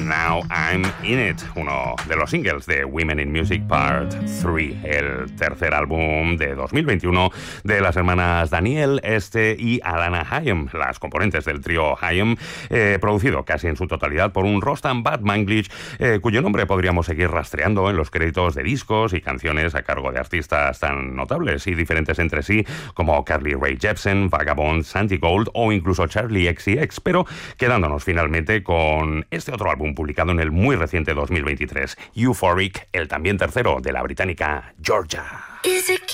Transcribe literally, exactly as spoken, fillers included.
Now I'm In It, uno de los singles de Women in Music Part tres, el tercer álbum de dos mil veintiuno de las hermanas Danielle Este y Alana Haim, las componentes del trío Haim, eh, producido casi en su totalidad por un Rostam Batmanglij, eh, cuyo nombre podríamos seguir rastreando en los créditos de discos y canciones a cargo de artistas tan notables y diferentes entre sí como Carly Rae Jepsen, Vagabond, Santi Gold o incluso Charlie X C X, pero quedándonos finalmente con este otro álbum publicado en el muy reciente dos mil veintitrés, Euphoric, el también tercero de la británica Georgia.